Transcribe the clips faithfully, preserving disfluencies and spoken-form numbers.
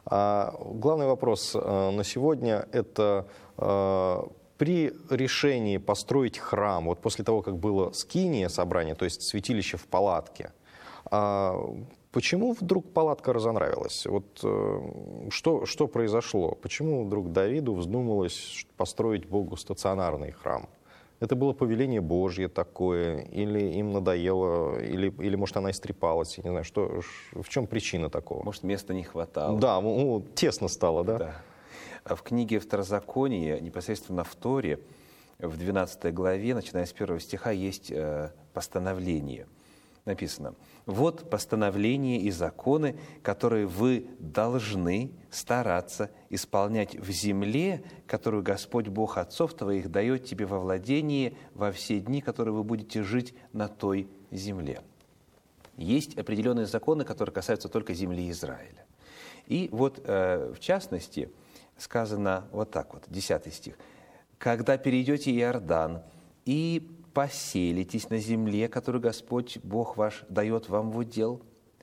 А главный вопрос на сегодня – это при решении построить храм, вот после того, как было скиния собрание, то есть святилище в палатке, почему вдруг палатка разонравилась? Вот что, что произошло? Почему вдруг Давиду вздумалось построить Богу стационарный храм? Это было повеление Божье такое, или им надоело, или, или может, она истрепалась, я не знаю, что, в чем причина такого? Может, места не хватало. Да, ну, тесно стало, да? Да. В книге Второзакония, непосредственно в Торе, в двенадцатой главе, начиная с первого стиха, есть постановление. Написано: «Вот постановления и законы, которые вы должны стараться исполнять в земле, которую Господь Бог отцов твоих дает тебе во владение во все дни, которые вы будете жить на той земле». Есть определенные законы, которые касаются только земли Израиля. И вот, э, в частности, сказано вот так вот, десятый стих. «Когда перейдете Иордан и поселитесь на земле, которую Господь Бог ваш дает вам в удел,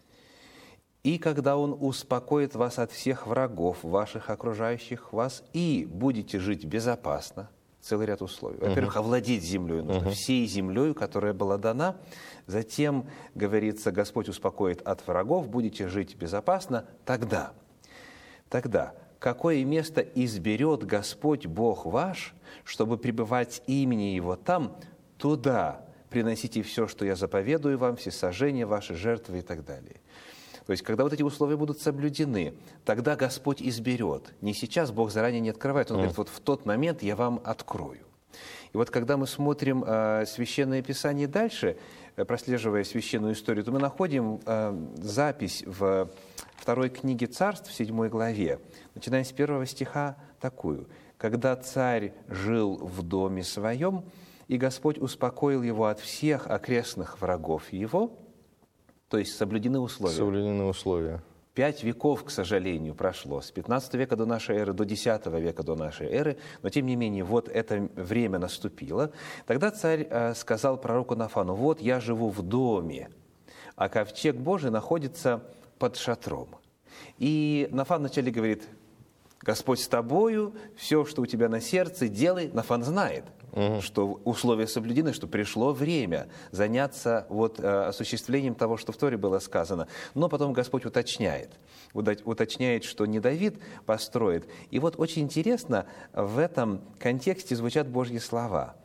и когда Он успокоит вас от всех врагов ваших, окружающих вас, и будете жить безопасно», целый ряд условий. Во-первых, овладеть землей нужно, uh-huh. всей землей, которая была дана. Затем, говорится, Господь успокоит от врагов, будете жить безопасно. Тогда, тогда, какое место изберет Господь Бог ваш, чтобы пребывать имени Его там, туда приносите все, что я заповедую вам, все сожжения, ваши жертвы и так далее. То есть, когда вот эти условия будут соблюдены, тогда Господь изберет. Не сейчас, Бог заранее не открывает. Он mm. говорит, вот в тот момент я вам открою. И вот когда мы смотрим э, Священное Писание дальше, э, прослеживая священную историю, то мы находим э, запись в второй книге Царств, в седьмой главе, начиная с первого стиха такую. «Когда царь жил в доме своем, и Господь успокоил его от всех окрестных врагов его», то есть соблюдены условия. Соблюдены условия. Пять веков, к сожалению, прошло, с пятнадцатого века до нашей эры до десятого века до нашей эры, но тем не менее, вот это время наступило. Тогда царь э, сказал пророку Нафану: «Вот я живу в доме, а ковчег Божий находится под шатром». И Нафан вначале говорит: «Господь с тобою, все, что у тебя на сердце, делай». Нафан знает, угу. что условия соблюдены, что пришло время заняться вот, э, осуществлением того, что в Торе было сказано. Но потом Господь уточняет, уточняет, что не Давид построит. И вот очень интересно, в этом контексте звучат Божьи слова.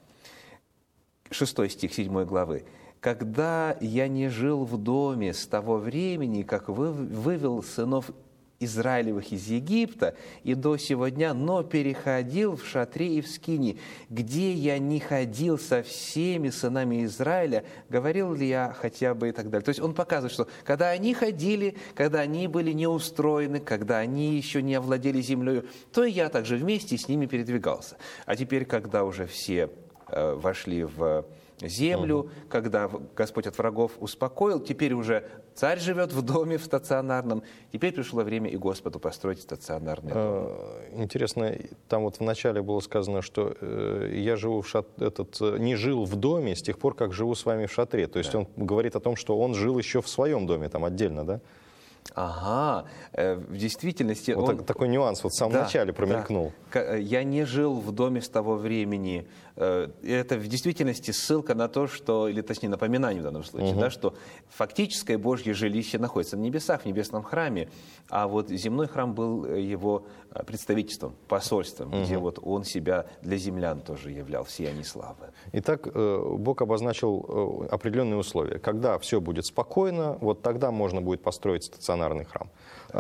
Шестой стих седьмой главы. «Когда я не жил в доме с того времени, как вы, вывел сынов Израилевых из Египта и до сего дня, но переходил в шатре и в скинии, где я не ходил со всеми сынами Израиля, говорил ли я хотя бы» и так далее. То есть он показывает, что когда они ходили, когда они были неустроены, когда они еще не овладели землей, то и я также вместе с ними передвигался. А теперь, когда уже все э, вошли в землю, угу. когда Господь от врагов успокоил, теперь уже царь живет в доме в стационарном, теперь пришло время и Господу построить стационарный дом. Интересно, там вот вначале было сказано, что э, я живу в шат... этот, не жил в доме с тех пор, как живу с вами в шатре. То есть да. он говорит о том, что он жил еще в своем доме, там отдельно, да? Ага, в действительности... Вот он... такой нюанс вот в самом да, начале промелькнул. Да. Я не жил в доме с того времени. Это в действительности ссылка на то, что, или точнее напоминание в данном случае, угу. да, что фактическое Божье жилище находится на небесах, в небесном храме, а вот земной храм был его представительством, посольством, угу. где вот он себя для землян тоже являл, сияние славы. Итак, Бог обозначил определенные условия. Когда все будет спокойно, вот тогда можно будет построить стационарный храм.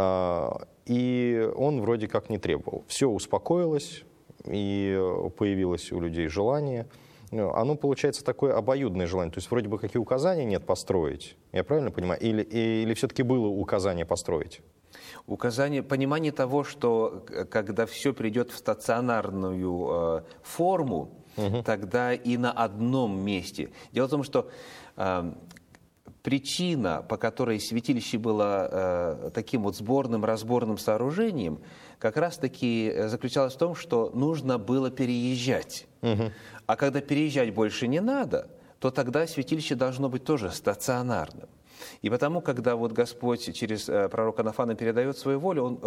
И он вроде как не требовал. Все успокоилось, и появилось у людей желание. Оно получается такое обоюдное желание. То есть вроде бы какие указания нет построить. Я правильно понимаю? Или, или все-таки было указание построить? Указание, понимание того, что когда все придет в стационарную э, форму, угу. тогда и на одном месте. Дело в том, что э, причина, по которой святилище было э, таким вот сборным, разборным сооружением, как раз-таки заключалась в том, что нужно было переезжать. Угу. А когда переезжать больше не надо, то тогда святилище должно быть тоже стационарным. И потому, когда вот Господь через пророка Нафана передает свою волю, он